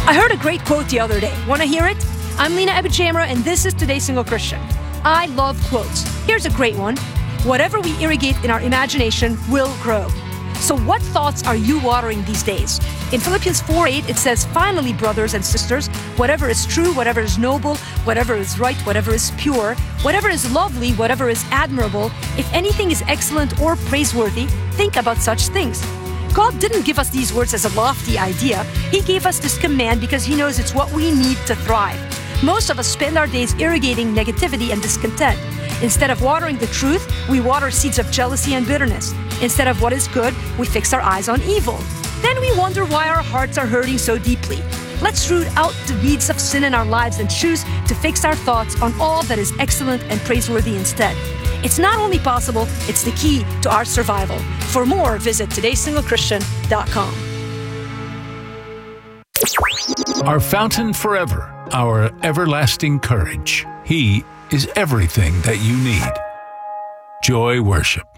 I heard a great quote the other day. Want to hear it? I'm Lena Abichamra, and this is Today's Single Christian. I love quotes. Here's a great one. Whatever we irrigate in our imagination will grow. So what thoughts are you watering these days? In Philippians 4:8, it says, "Finally, brothers and sisters, whatever is true, whatever is noble, whatever is right, whatever is pure, whatever is lovely, whatever is admirable, if anything is excellent or praiseworthy, think about such things." God didn't give us these words as a lofty idea. He gave us this command because He knows it's what we need to thrive. Most of us spend our days irrigating negativity and discontent. Instead of watering the truth, we water seeds of jealousy and bitterness. Instead of what is good, we fix our eyes on evil. Then we wonder why our hearts are hurting so deeply. Let's root out the weeds of sin in our lives and choose to fix our thoughts on all that is excellent and praiseworthy instead. It's not only possible, it's the key to our survival. For more, visit todaysinglechristian.com. Our fountain forever, our everlasting courage. He is everything that you need. Joy Worship.